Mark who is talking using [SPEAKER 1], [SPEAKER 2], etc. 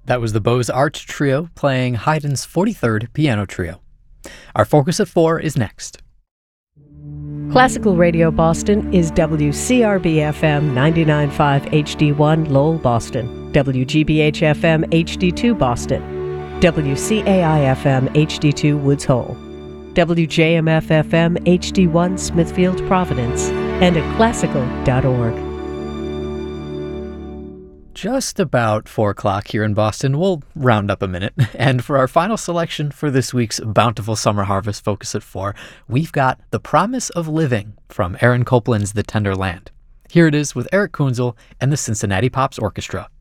[SPEAKER 1] That was the Beaux-Arts Trio playing Haydn's 43rd Piano Trio. Our Focus at 4 is next.
[SPEAKER 2] Classical Radio Boston is WCRB-FM 99.5 HD1 Lowell, Boston, WGBH-FM HD2 Boston, WCAI-FM HD2 Woods Hole, WJMF-FM HD1 Smithfield, Providence, and at classical.org.
[SPEAKER 1] Just about 4 o'clock here in Boston. We'll round up a minute. And for our final selection for this week's Bountiful Summer Harvest Focus at 4, we've got The Promise of Living from Aaron Copland's The Tender Land. Here it is with Eric Kunzel and the Cincinnati Pops Orchestra.